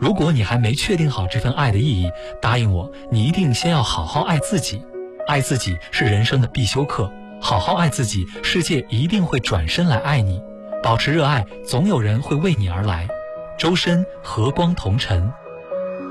如果你还没确定好这份爱的意义，答应我，你一定先要好好爱自己。爱自己是人生的必修课，好好爱自己，世界一定会转身来爱你。保持热爱，总有人会为你而来。周深，和光同尘。